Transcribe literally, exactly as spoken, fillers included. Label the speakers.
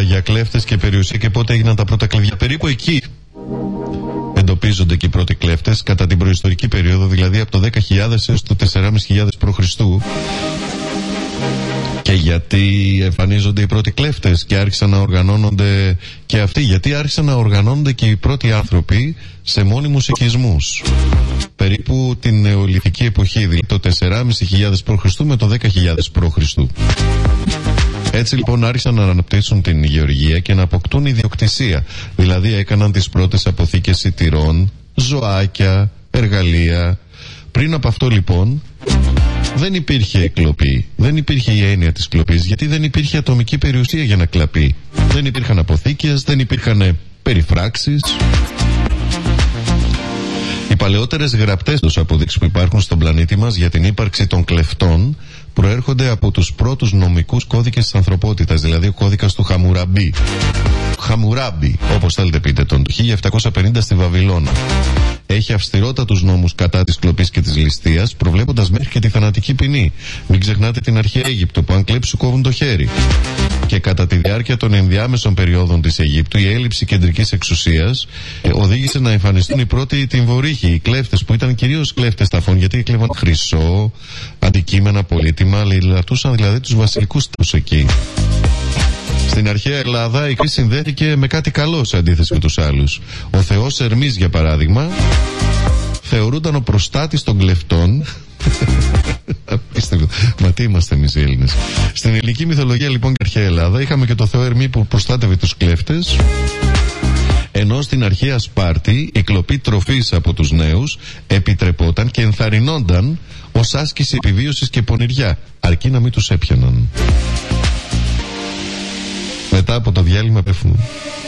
Speaker 1: για κλέφτες και περιουσία και πότε έγιναν τα πρώτα κλειδιά. Περίπου εκεί εντοπίζονται και οι πρώτοι κλέφτες, κατά την προϊστορική περίοδο, δηλαδή από το δέκα χιλιάδες έως το τέσσερις χιλιάδες π.Χ. Και γιατί εμφανίζονται οι πρώτοι κλέφτες και άρχισαν να οργανώνονται και αυτοί? Γιατί άρχισαν να οργανώνονται και οι πρώτοι άνθρωποι σε μόνιμους οικισμούς. Περίπου την νεολιθική εποχή, δηλαδή το τέσσερις χιλιάδες π.Χ. με το δέκα χιλιάδες π.Χ. Έτσι λοιπόν άρχισαν να αναπτύσσουν την γεωργία και να αποκτούν ιδιοκτησία. Δηλαδή έκαναν τις πρώτες αποθήκες σιτηρών, ζωάκια, εργαλεία. Πριν από αυτό λοιπόν δεν υπήρχε κλοπή, δεν υπήρχε η έννοια της κλοπής, γιατί δεν υπήρχε ατομική περιουσία για να κλαπεί. Δεν υπήρχαν αποθήκες, δεν υπήρχαν περιφράξεις. Οι παλαιότερες γραπτές τους αποδείξεις που υπάρχουν στον πλανήτη μας για την ύπαρξη των κλεφτών προέρχονται από τους πρώτους νομικούς κώδικες της ανθρωπότητας, δηλαδή ο κώδικας του Χαμουραμπί. Χαμουράμπι, όπως θέλετε πείτε τον, το χίλια επτακόσια πενήντα στη Βαβυλώνα. Έχει αυστηρότατους νόμους κατά της κλοπής και της ληστείας, προβλέποντας μέχρι και τη θανατική ποινή. Μην ξεχνάτε την αρχαία Αίγυπτο, που αν κλέψει σου κόβουν το χέρι. Και κατά τη διάρκεια των ενδιάμεσων περιόδων της Αιγύπτου, η έλλειψη κεντρικής εξουσίας ε, οδήγησε να εμφανιστούν οι πρώτοι τυμβορύχοι, οι κλέφτες, που ήταν κυρίως κλέφτες ταφών, γιατί έκλεβαν χρυσό, αντικείμενα πολύτιμα, λαιλατούσαν δηλαδή τους βασιλικούς τάφους εκεί. Στην αρχαία Ελλάδα η κρίση συνδέθηκε με κάτι καλό σε αντίθεση με τους άλλους. Ο θεός Ερμής, για παράδειγμα, θεωρούνταν ο προστάτης των κλεφτών. Μα τι είμαστε εμείς οι Έλληνες. Στην ελληνική μυθολογία λοιπόν και αρχαία Ελλάδα είχαμε και το θεό Ερμή που προστάτευε τους κλέφτες, ενώ στην αρχαία Σπάρτη η κλοπή τροφής από τους νέους επιτρεπόταν και ενθαρρυνόνταν ως άσκηση επιβίωσης και πονηριά, αρκεί να μην τους έπιαναν. Μετά από το διάλειμμα πέφτουν.